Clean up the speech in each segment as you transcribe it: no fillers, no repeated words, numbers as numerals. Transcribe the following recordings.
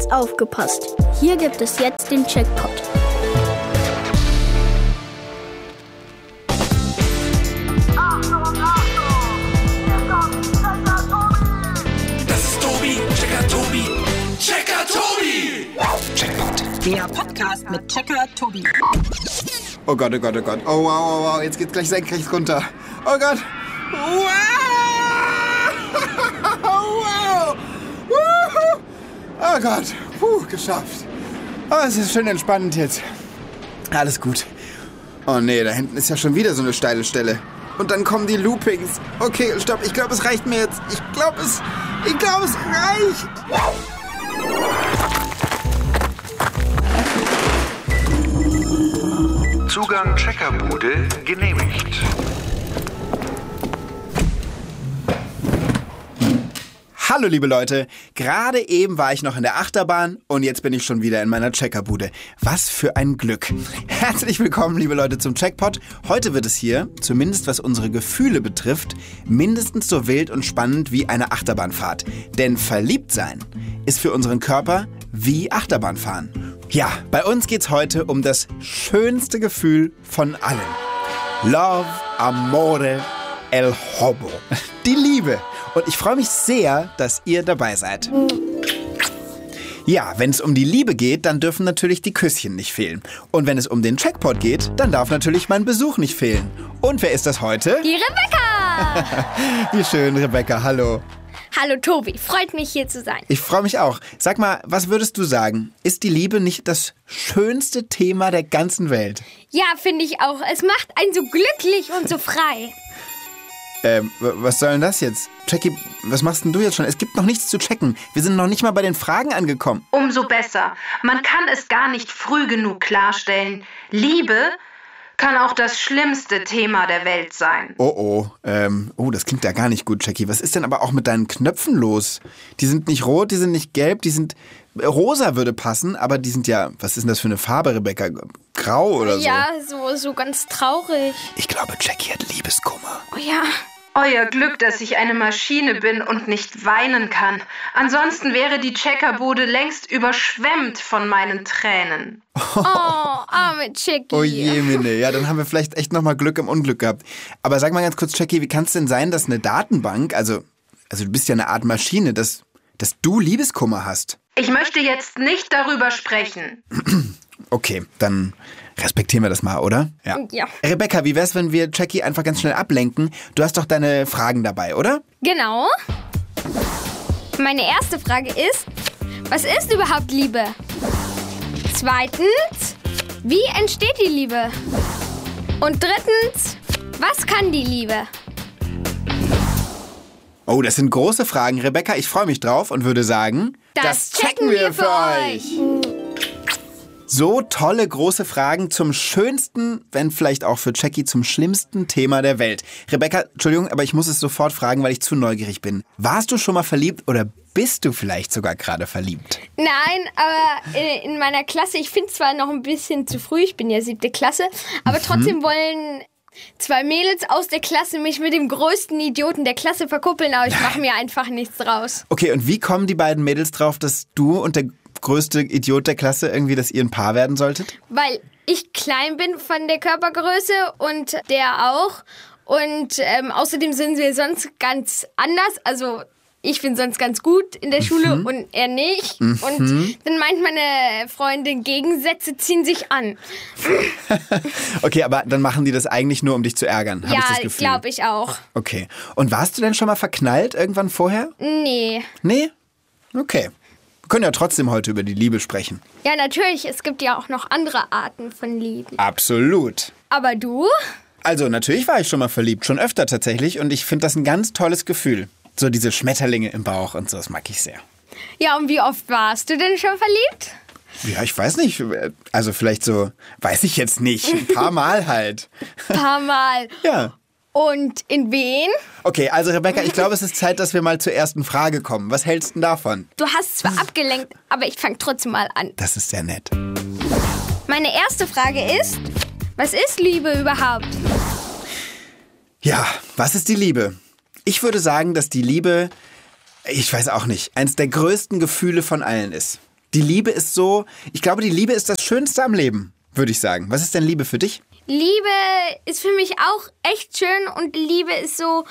aufgepasst. Hier gibt es jetzt den Checkpot. Das ist Tobi, Checker Tobi, Checker Tobi! Checkpot. Der Podcast mit Checker Tobi. Oh Gott, oh Gott, oh Gott. Oh wow, jetzt geht's gleich senkrecht runter. Oh Gott. Wow! Wow! Wuhu! Oh Gott. Geschafft. Oh, es ist schön entspannend jetzt. Alles gut. Oh nee, da hinten ist ja schon wieder so eine steile Stelle. Und dann kommen die Loopings. Okay, stopp. Ich glaube, es reicht mir jetzt. Ich glaube, es reicht. Zugang Checkerbude genehmigt. Hallo liebe Leute, gerade eben war ich noch in der Achterbahn und jetzt bin ich schon wieder in meiner Checkerbude. Was für ein Glück. Herzlich willkommen liebe Leute zum Checkpot. Heute wird es hier, zumindest was unsere Gefühle betrifft, mindestens so wild und spannend wie eine Achterbahnfahrt. Denn verliebt sein ist für unseren Körper wie Achterbahnfahren. Ja, bei uns geht's heute um das schönste Gefühl von allen. Love, amore, el hobo. Die Liebe. Und ich freue mich sehr, dass ihr dabei seid. Ja, wenn es um die Liebe geht, dann dürfen natürlich die Küsschen nicht fehlen. Und wenn es um den Checkpot geht, dann darf natürlich mein Besuch nicht fehlen. Und wer ist das heute? Die Rebecca! Wie schön, Rebecca, hallo. Hallo Tobi, freut mich hier zu sein. Ich freue mich auch. Sag mal, was würdest du sagen? Ist die Liebe nicht das schönste Thema der ganzen Welt? Ja, finde ich auch. Es macht einen so glücklich und so frei. Was soll denn das jetzt? Jackie, was machst denn du jetzt schon? Es gibt noch nichts zu checken. Wir sind noch nicht mal bei den Fragen angekommen. Umso besser. Man kann es gar nicht früh genug klarstellen. Liebe kann auch das schlimmste Thema der Welt sein. Oh, das klingt ja gar nicht gut, Jackie. Was ist denn aber auch mit deinen Knöpfen los? Die sind nicht rot, die sind nicht gelb, die sind... Rosa würde passen, aber die sind ja... Was ist denn das für eine Farbe, Rebecca? Grau oder so? Ja, so ganz traurig. Ich glaube, Jackie hat Liebeskummer. Oh ja. Euer Glück, dass ich eine Maschine bin und nicht weinen kann. Ansonsten wäre die Checkerbude längst überschwemmt von meinen Tränen. Oh, arme Jackie. Oh je, Minne. Ja, dann haben wir vielleicht echt nochmal Glück im Unglück gehabt. Aber sag mal ganz kurz, Jackie, wie kann es denn sein, dass eine Datenbank, also du bist ja eine Art Maschine, dass du Liebeskummer hast? Ich möchte jetzt nicht darüber sprechen. Okay, dann respektieren wir das mal, oder? Ja. Rebecca, wie wär's, wenn wir Jackie einfach ganz schnell ablenken? Du hast doch deine Fragen dabei, oder? Genau. Meine erste Frage ist, was ist überhaupt Liebe? Zweitens, wie entsteht die Liebe? Und drittens, was kann die Liebe? Oh, das sind große Fragen, Rebecca. Ich freue mich drauf und würde sagen, das checken wir für euch. So tolle große Fragen zum schönsten, wenn vielleicht auch für Jackie zum schlimmsten Thema der Welt. Rebecca, Entschuldigung, aber ich muss es sofort fragen, weil ich zu neugierig bin. Warst du schon mal verliebt oder bist du vielleicht sogar gerade verliebt? Nein, aber in meiner Klasse, ich finde zwar noch ein bisschen zu früh, ich bin ja 7. Klasse, aber trotzdem wollen 2 Mädels aus der Klasse mich mit dem größten Idioten der Klasse verkuppeln, aber ich mache mir einfach nichts draus. Okay, und wie kommen die beiden Mädels drauf, dass du und der größte Idiot der Klasse irgendwie, dass ihr ein Paar werden solltet? Weil ich klein bin von der Körpergröße und der auch. Und außerdem sind wir sonst ganz anders. Also ich bin sonst ganz gut in der Schule und er nicht. Und dann meint meine Freundin, Gegensätze ziehen sich an. Okay, aber dann machen die das eigentlich nur, um dich zu ärgern, habe ich das Gefühl. Ja, glaube ich auch. Okay. Und warst du denn schon mal verknallt irgendwann vorher? Nee. Nee? Okay. Wir können ja trotzdem heute über die Liebe sprechen. Ja, natürlich. Es gibt ja auch noch andere Arten von Lieben. Absolut. Aber du? Also, natürlich war ich schon mal verliebt. Schon öfter tatsächlich. Und ich finde das ein ganz tolles Gefühl. So diese Schmetterlinge im Bauch und so, das mag ich sehr. Ja, und wie oft warst du denn schon verliebt? Ja, ich weiß nicht. Also vielleicht so, weiß ich jetzt nicht. Ein paar Mal halt. Ein paar Mal. Ja. Und in wen? Okay, also Rebecca, ich glaube, es ist Zeit, dass wir mal zur ersten Frage kommen. Was hältst du denn davon? Du hast zwar abgelenkt, aber ich fange trotzdem mal an. Das ist sehr nett. Meine erste Frage ist, was ist Liebe überhaupt? Ja, was ist die Liebe? Ich würde sagen, dass die Liebe, ich weiß auch nicht, eines der größten Gefühle von allen ist. Die Liebe ist so, ich glaube, die Liebe ist das Schönste am Leben, würde ich sagen. Was ist denn Liebe für dich? Liebe ist für mich auch echt schön und Liebe ist so,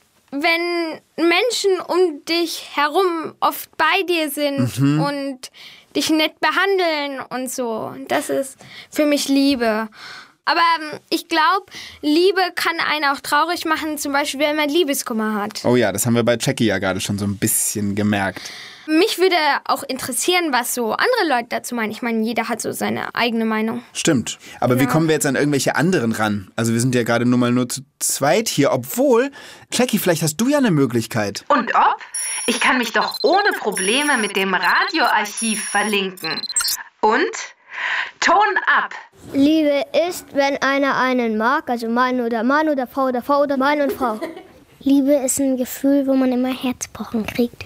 wenn Menschen um dich herum oft bei dir sind und dich nett behandeln und so. Das ist für mich Liebe. Aber ich glaube, Liebe kann einen auch traurig machen, zum Beispiel, wenn man Liebeskummer hat. Oh ja, das haben wir bei Jackie ja gerade schon so ein bisschen gemerkt. Mich würde auch interessieren, was so andere Leute dazu meinen. Ich meine, jeder hat so seine eigene Meinung. Stimmt. Aber wie kommen wir jetzt an irgendwelche anderen ran? Also wir sind ja gerade nur zu zweit hier. Obwohl, Jackie, vielleicht hast du ja eine Möglichkeit. Und ob? Ich kann mich doch ohne Probleme mit dem Radioarchiv verlinken. Und Ton ab. Liebe ist, wenn einer einen mag, also Mann oder Frau oder Mann und Frau. Liebe ist ein Gefühl, wo man immer Herzpochen kriegt.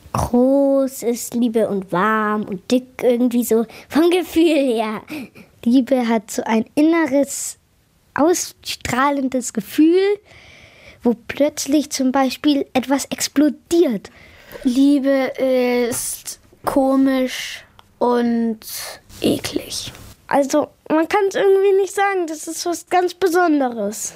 Groß ist Liebe und warm und dick irgendwie so vom Gefühl her. Liebe hat so ein inneres, ausstrahlendes Gefühl, wo plötzlich zum Beispiel etwas explodiert. Liebe ist komisch und eklig. Also man kann es irgendwie nicht sagen, das ist was ganz Besonderes.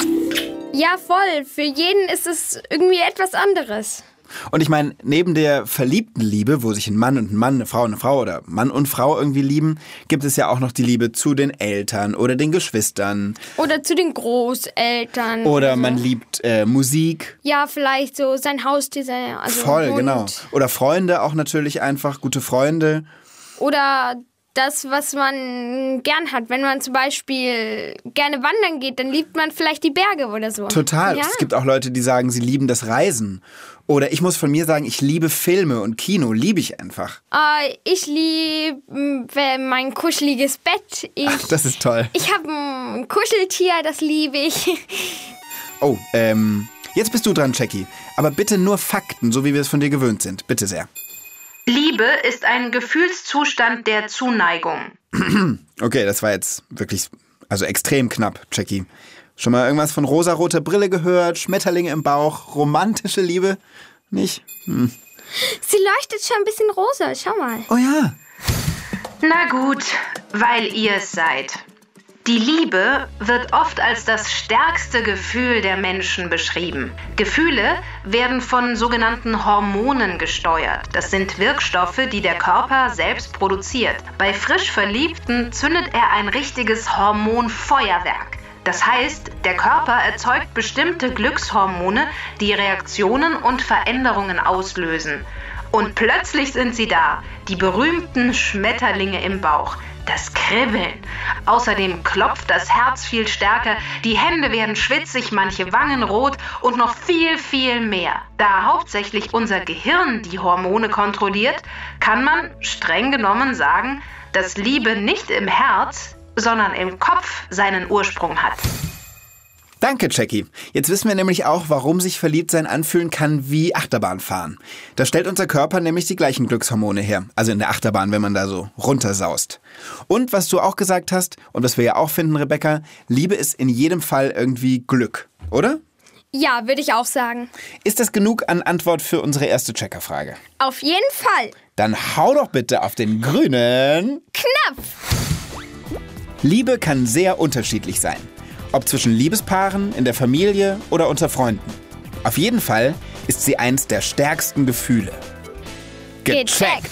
Ja, voll. Für jeden ist es irgendwie etwas anderes. Und ich meine, neben der verliebten Liebe, wo sich ein Mann und ein Mann, eine Frau oder Mann und Frau irgendwie lieben, gibt es ja auch noch die Liebe zu den Eltern oder den Geschwistern. Oder zu den Großeltern. Oder man liebt Musik. Ja, vielleicht so sein Haustier. Also voll, Hund. genau. Oder Freunde auch natürlich einfach, gute Freunde. Oder das, was man gern hat. Wenn man zum Beispiel gerne wandern geht, dann liebt man vielleicht die Berge oder so. Total. Ja. Es gibt auch Leute, die sagen, sie lieben das Reisen. Oder ich muss von mir sagen, ich liebe Filme und Kino. Liebe ich einfach. Ich liebe mein kuscheliges Bett. Ach, das ist toll. Ich habe ein Kuscheltier, das liebe ich. Oh, jetzt bist du dran, Jackie. Aber bitte nur Fakten, so wie wir es von dir gewöhnt sind. Bitte sehr. Liebe ist ein Gefühlszustand der Zuneigung. Okay, das war jetzt wirklich, also extrem knapp, Jackie. Schon mal irgendwas von rosaroter Brille gehört, Schmetterlinge im Bauch, romantische Liebe? Nicht? Sie leuchtet schon ein bisschen rosa, schau mal. Oh ja. Na gut, weil ihr es seid. Die Liebe wird oft als das stärkste Gefühl der Menschen beschrieben. Gefühle werden von sogenannten Hormonen gesteuert. Das sind Wirkstoffe, die der Körper selbst produziert. Bei frisch Verliebten zündet er ein richtiges Hormonfeuerwerk. Das heißt, der Körper erzeugt bestimmte Glückshormone, die Reaktionen und Veränderungen auslösen. Und plötzlich sind sie da, die berühmten Schmetterlinge im Bauch. Das Kribbeln. Außerdem klopft das Herz viel stärker, die Hände werden schwitzig, manche Wangen rot und noch viel, viel mehr. Da hauptsächlich unser Gehirn die Hormone kontrolliert, kann man streng genommen sagen, dass Liebe nicht im Herz, sondern im Kopf seinen Ursprung hat. Danke, Jackie. Jetzt wissen wir nämlich auch, warum sich Verliebtsein anfühlen kann wie Achterbahnfahren. Da stellt unser Körper nämlich die gleichen Glückshormone her. Also in der Achterbahn, wenn man da so runtersaust. Und was du auch gesagt hast, und was wir ja auch finden, Rebecca, Liebe ist in jedem Fall irgendwie Glück, oder? Ja, würde ich auch sagen. Ist das genug an Antwort für unsere erste Checker-Frage? Auf jeden Fall. Dann hau doch bitte auf den grünen Knopf. Liebe kann sehr unterschiedlich sein. Ob zwischen Liebespaaren, in der Familie oder unter Freunden. Auf jeden Fall ist sie eins der stärksten Gefühle. Gecheckt!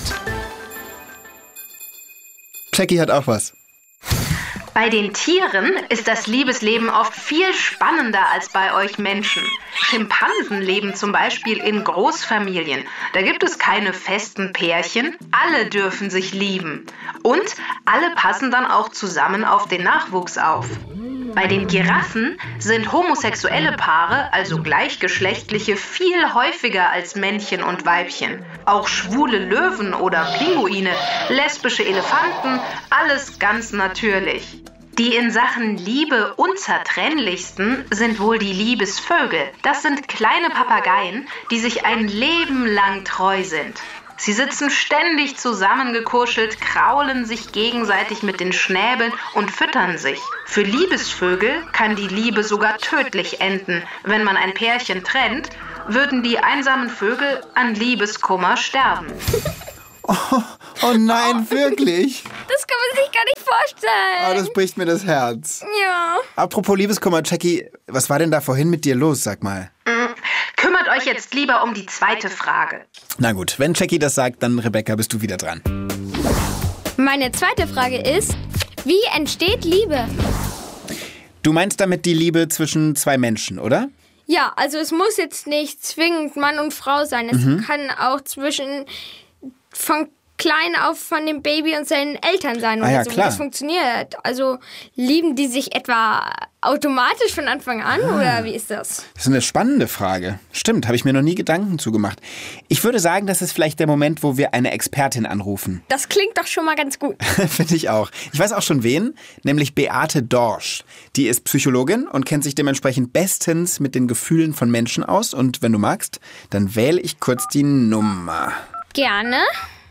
Jackie hat auch was. Bei den Tieren ist das Liebesleben oft viel spannender als bei euch Menschen. Schimpansen leben zum Beispiel in Großfamilien. Da gibt es keine festen Pärchen. Alle dürfen sich lieben. Und alle passen dann auch zusammen auf den Nachwuchs auf. Bei den Giraffen sind homosexuelle Paare, also gleichgeschlechtliche, viel häufiger als Männchen und Weibchen. Auch schwule Löwen oder Pinguine, lesbische Elefanten, alles ganz natürlich. Die in Sachen Liebe unzertrennlichsten sind wohl die Liebesvögel. Das sind kleine Papageien, die sich ein Leben lang treu sind. Sie sitzen ständig zusammengekuschelt, kraulen sich gegenseitig mit den Schnäbeln und füttern sich. Für Liebesvögel kann die Liebe sogar tödlich enden. Wenn man ein Pärchen trennt, würden die einsamen Vögel an Liebeskummer sterben. Oh nein, wirklich? Das kann man sich gar nicht vorstellen. Oh, das bricht mir das Herz. Ja. Apropos Liebeskummer, Jackie, was war denn da vorhin mit dir los, sag mal? Kümmert euch jetzt lieber um die zweite Frage. Na gut, wenn Jackie das sagt, dann Rebecca, bist du wieder dran. Meine zweite Frage ist, wie entsteht Liebe? Du meinst damit die Liebe zwischen zwei Menschen, oder? Ja, also es muss jetzt nicht zwingend Mann und Frau sein. Es kann auch von klein auf von dem Baby und seinen Eltern sein oder ja, so. klar. Das funktioniert. Also lieben die sich etwa automatisch von Anfang an oder wie ist das? Das ist eine spannende Frage. Stimmt, habe ich mir noch nie Gedanken zugemacht. Ich würde sagen, das ist vielleicht der Moment, wo wir eine Expertin anrufen. Das klingt doch schon mal ganz gut. Finde ich auch. Ich weiß auch schon wen, nämlich Beate Dorsch. Die ist Psychologin und kennt sich dementsprechend bestens mit den Gefühlen von Menschen aus. Und wenn du magst, dann wähle ich kurz die Nummer. Gerne.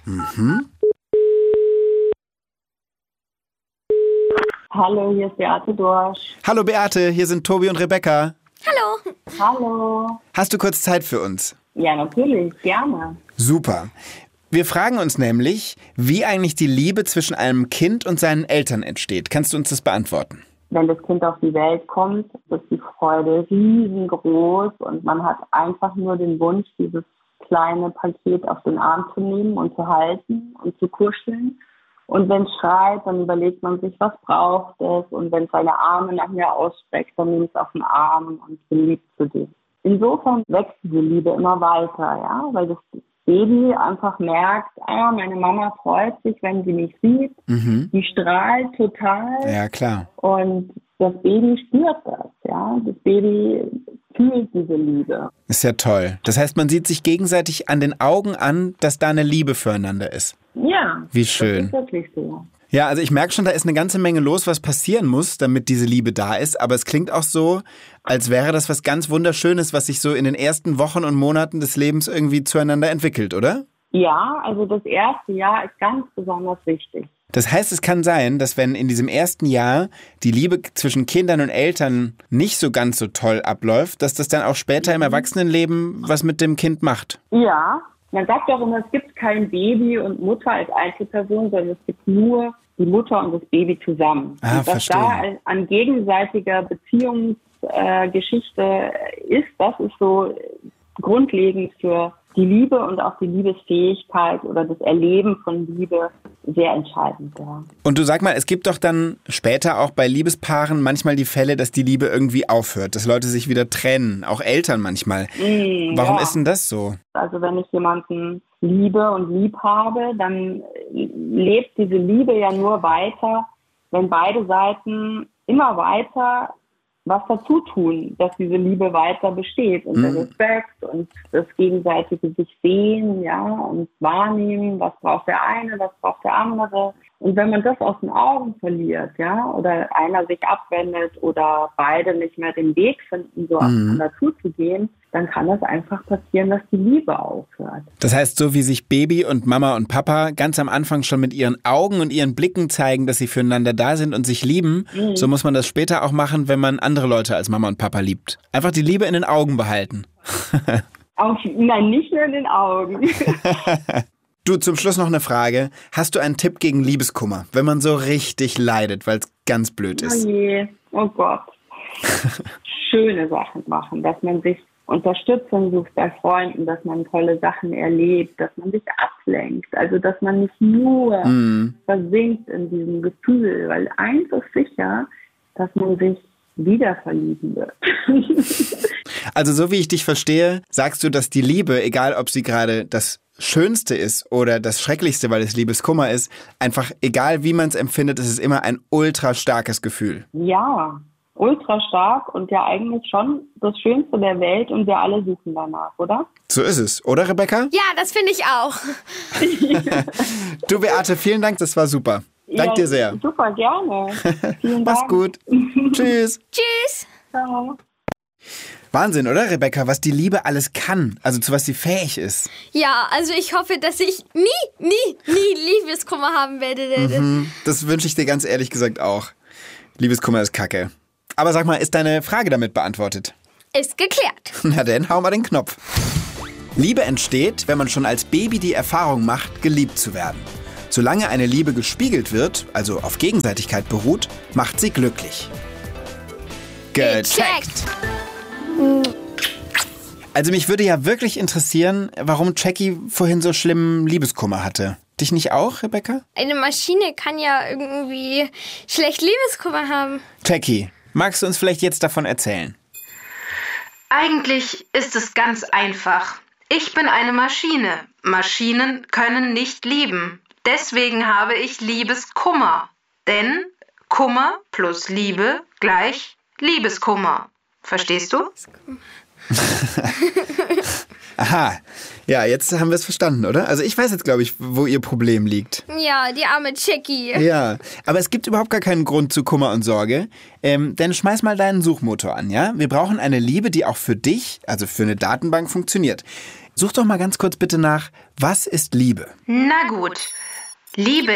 Hallo, hier ist Beate Dorsch. Hallo Beate, hier sind Tobi und Rebecca. Hallo. Hallo. Hast du kurz Zeit für uns? Ja, natürlich, gerne. Super. Wir fragen uns nämlich, wie eigentlich die Liebe zwischen einem Kind und seinen Eltern entsteht. Kannst du uns das beantworten? Wenn das Kind auf die Welt kommt, ist die Freude riesengroß und man hat einfach nur den Wunsch, dieses kleine Paket auf den Arm zu nehmen und zu halten und zu kuscheln. Und wenn es schreit, dann überlegt man sich, was braucht es. Und wenn es seine Arme nach mir ausstreckt, dann nimmt es auf den Arm und beliebt zu dir. Insofern wächst diese Liebe immer weiter, ja, weil das Baby einfach merkt, meine Mama freut sich, wenn sie mich sieht. Die strahlt total. Ja, klar. Und das Baby spürt das, ja. Das Baby fühlt diese Liebe. Ist ja toll. Das heißt, man sieht sich gegenseitig an den Augen an, dass da eine Liebe füreinander ist. Ja. Wie schön. Das ist wirklich so. Ja, also ich merke schon, da ist eine ganze Menge los, was passieren muss, damit diese Liebe da ist. Aber es klingt auch so, als wäre das was ganz Wunderschönes, was sich so in den ersten Wochen und Monaten des Lebens irgendwie zueinander entwickelt, oder? Ja, also das erste Jahr ist ganz besonders wichtig. Das heißt, es kann sein, dass wenn in diesem ersten Jahr die Liebe zwischen Kindern und Eltern nicht so ganz so toll abläuft, dass das dann auch später im Erwachsenenleben was mit dem Kind macht. Ja, man sagt auch immer, es gibt kein Baby und Mutter als Einzelperson, sondern es gibt nur die Mutter und das Baby zusammen. Und was verstehe. da an gegenseitiger Beziehungsgeschichte ist, das ist so grundlegend für die Liebe und auch die Liebesfähigkeit oder das Erleben von Liebe sehr entscheidend. Ja. Und du sag mal, es gibt doch dann später auch bei Liebespaaren manchmal die Fälle, dass die Liebe irgendwie aufhört, dass Leute sich wieder trennen, auch Eltern manchmal. Warum ist denn das so? Also wenn ich jemanden liebe und lieb habe, dann lebt diese Liebe ja nur weiter, wenn beide Seiten immer weiter was dazu tun, dass diese Liebe weiter besteht und der Respekt und das gegenseitige sich sehen, ja, und wahrnehmen, was braucht der eine, was braucht der andere. Und wenn man das aus den Augen verliert, ja, oder einer sich abwendet oder beide nicht mehr den Weg finden, so aufeinander zuzugehen, dann kann das einfach passieren, dass die Liebe aufhört. Das heißt, so wie sich Baby und Mama und Papa ganz am Anfang schon mit ihren Augen und ihren Blicken zeigen, dass sie füreinander da sind und sich lieben, so muss man das später auch machen, wenn man andere Leute als Mama und Papa liebt. Einfach die Liebe in den Augen behalten. Nein, nicht nur in den Augen. Du, zum Schluss noch eine Frage. Hast du einen Tipp gegen Liebeskummer, wenn man so richtig leidet, weil es ganz blöd ist? Oh je, oh Gott. Schöne Sachen machen, dass man sich Unterstützung sucht bei Freunden, dass man tolle Sachen erlebt, dass man sich ablenkt, also dass man nicht nur versinkt in diesem Gefühl, weil eins ist sicher, dass man sich wieder verlieben wird. Also so wie ich dich verstehe, sagst du, dass die Liebe, egal ob sie gerade das Schönste ist oder das Schrecklichste, weil es Liebeskummer ist, einfach egal wie man es empfindet, es ist immer ein ultra starkes Gefühl. Ja, ultra stark und ja eigentlich schon das Schönste der Welt und wir alle suchen danach, oder? So ist es, oder Rebecca? Ja, das finde ich auch. Du Beate, vielen Dank, das war super. Dank dir sehr. Super, gerne. Vielen Dank. Mach's gut. Tschüss. Tschüss. Ciao. Wahnsinn, oder Rebecca, was die Liebe alles kann, also zu was sie fähig ist. Ja, also ich hoffe, dass ich nie Liebeskummer haben werde. Das wünsche ich dir ganz ehrlich gesagt auch. Liebeskummer ist Kacke. Aber sag mal, ist deine Frage damit beantwortet? Ist geklärt. Na denn, hau mal den Knopf. Liebe entsteht, wenn man schon als Baby die Erfahrung macht, geliebt zu werden. Solange eine Liebe gespiegelt wird, also auf Gegenseitigkeit beruht, macht sie glücklich. Gecheckt! Also mich würde ja wirklich interessieren, warum Jackie vorhin so schlimmen Liebeskummer hatte. Dich nicht auch, Rebecca? Eine Maschine kann ja irgendwie schlecht Liebeskummer haben. Jackie, magst du uns vielleicht jetzt davon erzählen? Eigentlich ist es ganz einfach. Ich bin eine Maschine. Maschinen können nicht lieben. Deswegen habe ich Liebeskummer. Denn Kummer plus Liebe gleich Liebeskummer. Verstehst du? Aha, ja, jetzt haben wir es verstanden, oder? Also ich weiß jetzt, glaube ich, wo ihr Problem liegt. Ja, die arme Jackie. Ja, aber es gibt überhaupt gar keinen Grund zu Kummer und Sorge. Denn schmeiß mal deinen Suchmotor an, ja? Wir brauchen eine Liebe, die auch für dich, also für eine Datenbank, funktioniert. Such doch mal ganz kurz bitte nach, was ist Liebe? Na gut, Liebe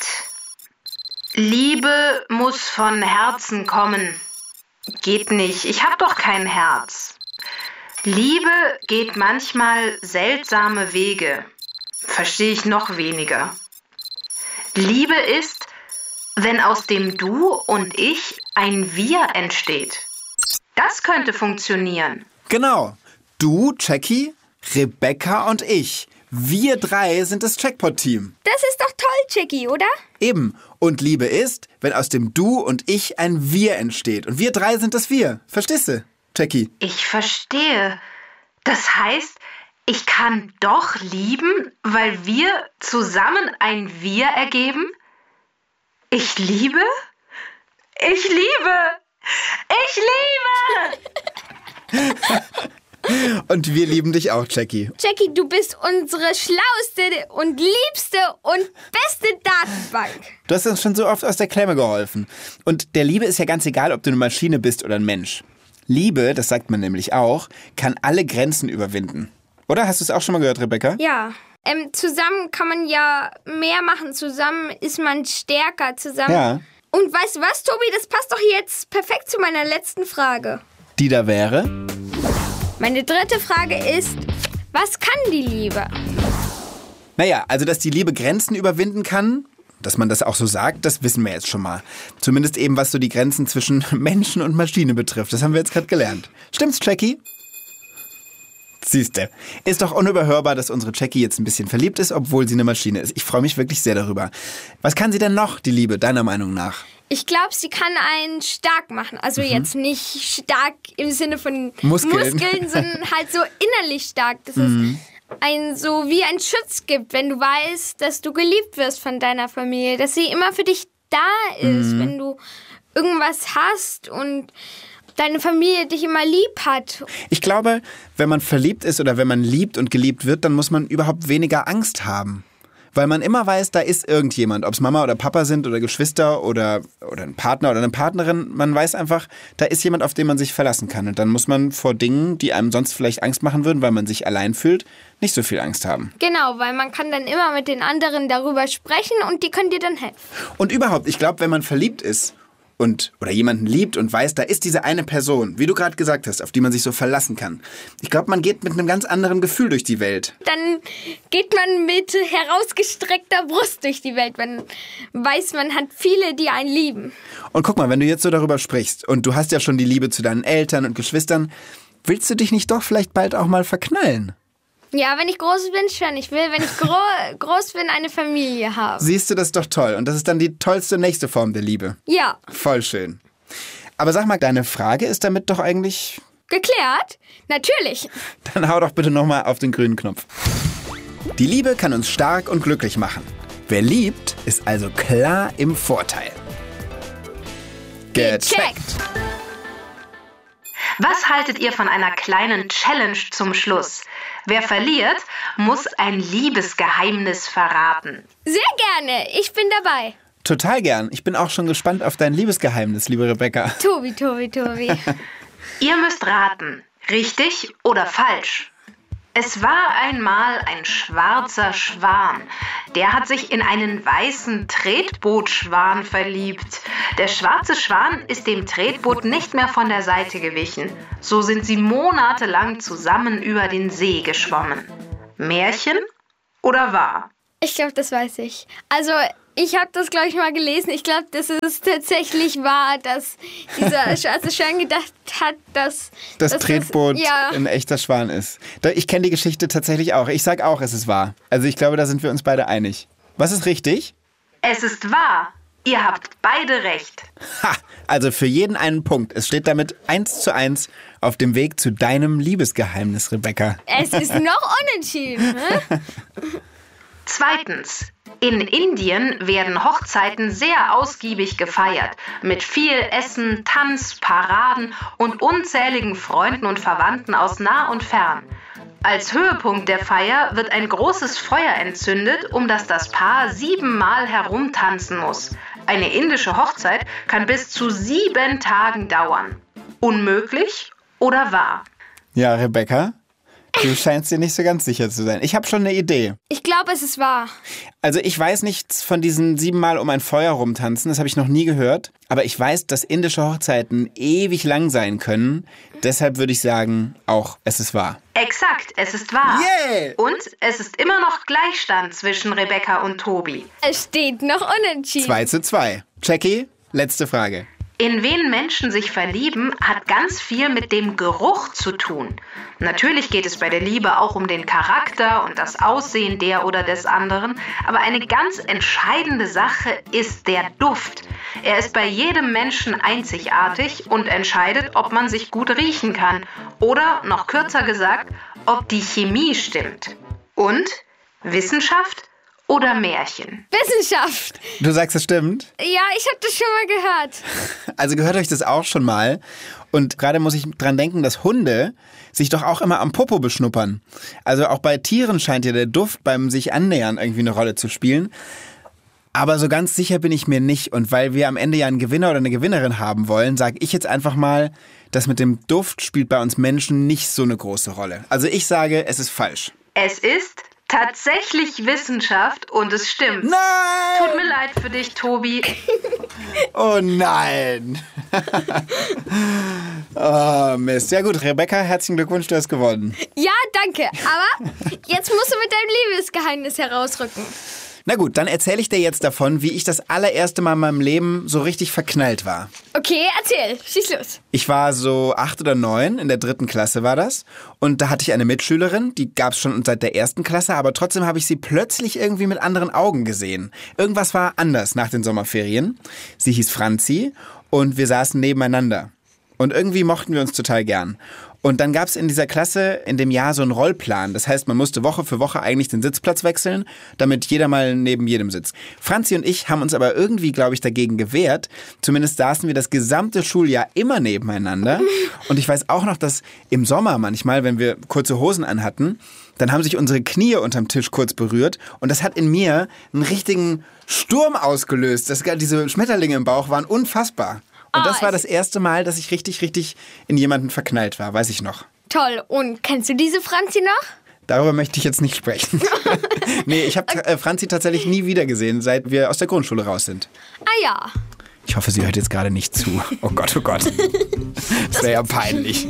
muss von Herzen kommen. Geht nicht, ich habe doch kein Herz. Liebe geht manchmal seltsame Wege. Verstehe ich noch weniger. Liebe ist, wenn aus dem Du und ich ein Wir entsteht. Das könnte funktionieren. Genau. Du, Jackie, Rebecca und ich. Wir 3 sind das Checkpot-Team. Das ist doch toll, Jackie, oder? Eben. Und Liebe ist, wenn aus dem Du und ich ein Wir entsteht. Und wir 3 sind das Wir. Verstehst du, Jackie? Ich verstehe. Das heißt, ich kann doch lieben, weil wir zusammen ein Wir ergeben? Ich liebe? Ich liebe! Ich liebe! Und wir lieben dich auch, Jackie. Jackie, du bist unsere schlauste und liebste und beste Datenbank. Du hast uns schon so oft aus der Klemme geholfen. Und der Liebe ist ja ganz egal, ob du eine Maschine bist oder ein Mensch. Liebe, das sagt man nämlich auch, kann alle Grenzen überwinden. Oder? Hast du es auch schon mal gehört, Rebecca? Ja. Zusammen kann man ja mehr machen. Zusammen ist man stärker. Zusammen. Ja. Und weißt du was, Tobi? Das passt doch jetzt perfekt zu meiner letzten Frage. Die da wäre? Meine dritte Frage ist, was kann die Liebe? Naja, also dass die Liebe Grenzen überwinden kann, dass man das auch so sagt, das wissen wir jetzt schon mal. Zumindest eben, was so die Grenzen zwischen Menschen und Maschine betrifft. Das haben wir jetzt gerade gelernt. Stimmt's, Jackie? Siehste, ist doch unüberhörbar, dass unsere Jackie jetzt ein bisschen verliebt ist, obwohl sie eine Maschine ist. Ich freue mich wirklich sehr darüber. Was kann sie denn noch, die Liebe, deiner Meinung nach? Ich glaube, sie kann einen stark machen. Also jetzt nicht stark im Sinne von Muskeln sondern halt so innerlich stark. Das ist so wie ein Schutz gibt, wenn du weißt, dass du geliebt wirst von deiner Familie, dass sie immer für dich da ist, wenn du irgendwas hast und deine Familie dich immer lieb hat. Ich glaube, wenn man verliebt ist oder wenn man liebt und geliebt wird, dann muss man überhaupt weniger Angst haben. Weil man immer weiß, da ist irgendjemand, ob es Mama oder Papa sind oder Geschwister oder ein Partner oder eine Partnerin. Man weiß einfach, da ist jemand, auf den man sich verlassen kann. Und dann muss man vor Dingen, die einem sonst vielleicht Angst machen würden, weil man sich allein fühlt, nicht so viel Angst haben. Genau, weil man kann dann immer mit den anderen darüber sprechen und die können dir dann helfen. Und überhaupt, ich glaube, wenn man verliebt ist oder jemanden liebt und weiß, da ist diese eine Person, wie du gerade gesagt hast, auf die man sich so verlassen kann. Ich glaube, man geht mit einem ganz anderen Gefühl durch die Welt. Dann geht man mit herausgestreckter Brust durch die Welt. Man weiß, man hat viele, die einen lieben. Und guck mal, wenn du jetzt so darüber sprichst und du hast ja schon die Liebe zu deinen Eltern und Geschwistern, willst du dich nicht doch vielleicht bald auch mal verknallen? Ja, wenn ich groß bin, schon. Ich will, wenn ich groß bin, eine Familie haben. Siehst du, das ist doch toll. Und das ist dann die tollste nächste Form der Liebe. Ja. Voll schön. Aber sag mal, deine Frage ist damit doch eigentlich... Geklärt? Natürlich. Dann hau doch bitte nochmal auf den grünen Knopf. Die Liebe kann uns stark und glücklich machen. Wer liebt, ist also klar im Vorteil. Gecheckt. Was haltet ihr von einer kleinen Challenge zum Schluss? Wer verliert, muss ein Liebesgeheimnis verraten. Sehr gerne, ich bin dabei. Total gern. Ich bin auch schon gespannt auf dein Liebesgeheimnis, liebe Rebecca. Tobi. Ihr müsst raten, richtig oder falsch. Es war einmal ein schwarzer Schwan. Der hat sich in einen weißen Tretbootschwan verliebt. Der schwarze Schwan ist dem Tretboot nicht mehr von der Seite gewichen. So sind sie monatelang zusammen über den See geschwommen. Märchen oder wahr? Ich glaube, das weiß ich. Also, ich habe das, glaube ich, mal gelesen. Ich glaube, dass es tatsächlich wahr, dass dieser schwarze Schwan gedacht hat, dass das Tretboot ein echter Schwan ist. Ich kenne die Geschichte tatsächlich auch. Ich sag auch, es ist wahr. Also ich glaube, da sind wir uns beide einig. Was ist richtig? Es ist wahr. Ihr habt beide recht. Ha! Also für jeden einen Punkt. Es steht damit 1:1 auf dem Weg zu deinem Liebesgeheimnis, Rebecca. Es ist noch unentschieden. Ne? Zweitens. In Indien werden Hochzeiten sehr ausgiebig gefeiert. Mit viel Essen, Tanz, Paraden und unzähligen Freunden und Verwandten aus nah und fern. Als Höhepunkt der Feier wird ein großes Feuer entzündet, um das das Paar 7-mal herumtanzen muss. Eine indische Hochzeit kann bis zu 7 Tagen dauern. Unmöglich oder wahr? Ja, Rebecca, du scheinst dir nicht so ganz sicher zu sein. Ich habe schon eine Idee. Ich glaube, es ist wahr. Also ich weiß nichts von diesen 7-mal um ein Feuer rumtanzen, das habe ich noch nie gehört. Aber ich weiß, dass indische Hochzeiten ewig lang sein können. Deshalb würde ich sagen, auch es ist wahr. Exakt, es ist wahr. Yeah! Und es ist immer noch Gleichstand zwischen Rebecca und Tobi. Es steht noch unentschieden. 2:2. Jackie, letzte Frage. In wen Menschen sich verlieben, hat ganz viel mit dem Geruch zu tun. Natürlich geht es bei der Liebe auch um den Charakter und das Aussehen der oder des anderen, aber eine ganz entscheidende Sache ist der Duft. Er ist bei jedem Menschen einzigartig und entscheidet, ob man sich gut riechen kann oder, noch kürzer gesagt, ob die Chemie stimmt. Und Wissenschaft oder Märchen? Wissenschaft. Du sagst, es stimmt? Ja, ich habe das schon mal gehört. Also gehört euch das auch schon mal. Und gerade muss ich dran denken, dass Hunde sich doch auch immer am Popo beschnuppern. Also auch bei Tieren scheint ja der Duft beim sich annähern irgendwie eine Rolle zu spielen. Aber so ganz sicher bin ich mir nicht. Und weil wir am Ende ja einen Gewinner oder eine Gewinnerin haben wollen, sage ich jetzt einfach mal, das mit dem Duft spielt bei uns Menschen nicht so eine große Rolle. Also ich sage, es ist falsch. Es ist tatsächlich Wissenschaft und es stimmt. Nein! Tut mir leid für dich, Tobi. Oh nein! Oh Mist. Ja gut, Rebecca, herzlichen Glückwunsch, du hast gewonnen. Ja, danke. Aber jetzt musst du mit deinem Liebesgeheimnis herausrücken. Na gut, dann erzähle ich dir jetzt davon, wie ich das allererste Mal in meinem Leben so richtig verknallt war. Okay, erzähl. Schieß los. Ich war so 8 oder 9, in der 3. Klasse war das. Und da hatte ich eine Mitschülerin, die gab es schon seit der 1. Klasse, aber trotzdem habe ich sie plötzlich irgendwie mit anderen Augen gesehen. Irgendwas war anders nach den Sommerferien. Sie hieß Franzi und wir saßen nebeneinander. Und irgendwie mochten wir uns total gern. Und dann gab es in dieser Klasse in dem Jahr so einen Rollplan. Das heißt, man musste Woche für Woche eigentlich den Sitzplatz wechseln, damit jeder mal neben jedem sitzt. Franzi und ich haben uns aber irgendwie, glaube ich, dagegen gewehrt. Zumindest saßen wir das gesamte Schuljahr immer nebeneinander. Und ich weiß auch noch, dass im Sommer manchmal, wenn wir kurze Hosen anhatten, dann haben sich unsere Knie unterm Tisch kurz berührt. Und das hat in mir einen richtigen Sturm ausgelöst. Diese Schmetterlinge im Bauch waren unfassbar. Und das war das erste Mal, dass ich richtig in jemanden verknallt war, weiß ich noch. Toll. Und kennst du diese Franzi noch? Darüber möchte ich jetzt nicht sprechen. Nee, ich habe Franzi tatsächlich nie wieder gesehen, seit wir aus der Grundschule raus sind. Ah ja. Ich hoffe, sie hört jetzt gerade nicht zu. Oh Gott, oh Gott. Das wäre ja peinlich.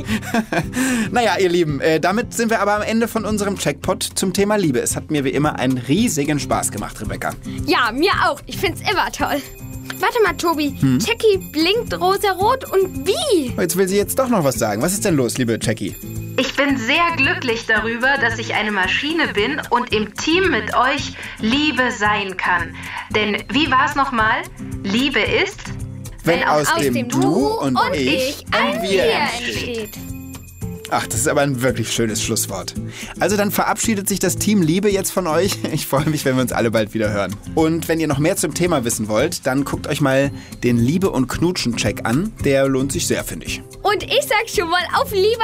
Naja, ihr Lieben, damit sind wir aber am Ende von unserem Checkpot zum Thema Liebe. Es hat mir wie immer einen riesigen Spaß gemacht, Rebecca. Ja, mir auch. Ich find's immer toll. Warte mal, Tobi. Jackie blinkt rosarot und wie? Jetzt will sie jetzt doch noch was sagen. Was ist denn los, liebe Jackie? Ich bin sehr glücklich darüber, dass ich eine Maschine bin und im Team mit euch Liebe sein kann. Denn wie war's nochmal? Liebe ist, wenn aus dem Du und ich ein Wir entsteht. Ach, das ist aber ein wirklich schönes Schlusswort. Also dann verabschiedet sich das Team Liebe jetzt von euch. Ich freue mich, wenn wir uns alle bald wieder hören. Und wenn ihr noch mehr zum Thema wissen wollt, dann guckt euch mal den Liebe- und Knutschen-Check an. Der lohnt sich sehr, finde ich. Und ich sag schon mal, auf lieber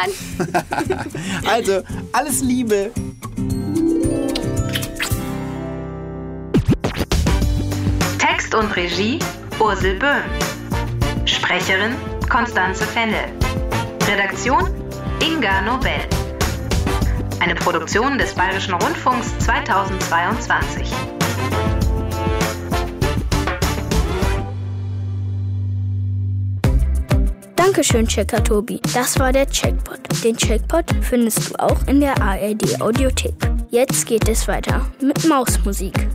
hören. Also, alles Liebe. Text und Regie Ursel Böhm. Sprecherin Konstanze Fennel. Redaktion Inga Nobel. Eine Produktion des Bayerischen Rundfunks 2022. Dankeschön, Checker Tobi. Das war der Checkpot. Den Checkpot findest du auch in der ARD Audiothek. Jetzt geht es weiter mit Mausmusik.